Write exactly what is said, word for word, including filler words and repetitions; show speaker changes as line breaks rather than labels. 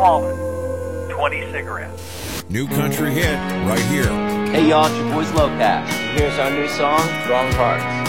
wallet, twenty cigarettes.
New country hit right here.
Hey y'all, it's your boys Low Cash.
Here's our new song, Wrong Hearts.